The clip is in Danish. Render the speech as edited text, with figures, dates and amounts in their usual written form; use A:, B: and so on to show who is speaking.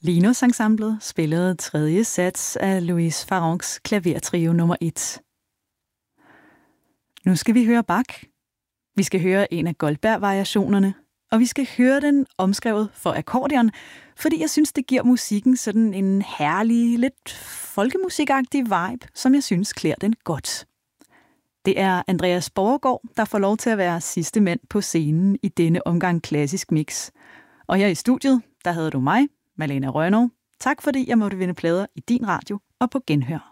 A: Linus Ensemblet spillede tredje sats af Louis Farrencs klavertrio nummer 1. Nu skal vi høre Bach. Vi skal høre en af Goldberg-variationerne, og vi skal høre den omskrevet for akkordeon, fordi jeg synes, det giver musikken sådan en herlig, lidt folkemusikagtig vibe, som jeg synes klæder den godt. Det er Andreas Borregaard, der får lov til at være sidste mand på scenen i denne omgang klassisk mix. Og her i studiet, der havde du mig, Malene Rønnow. Tak fordi jeg måtte vinde plader i din radio og på genhør.